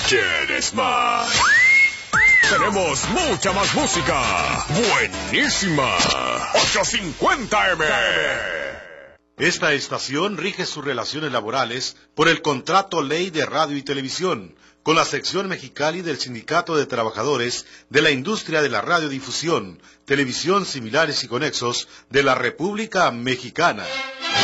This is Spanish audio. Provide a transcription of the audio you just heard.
¿Quieres más? Tenemos mucha más música. Buenísima. 850M. Esta estación rige sus relaciones laborales por el Contrato Ley de Radio y Televisión, con la sección Mexicali del Sindicato de Trabajadores de la Industria de la Radiodifusión, Televisión Similares y Conexos de la República Mexicana.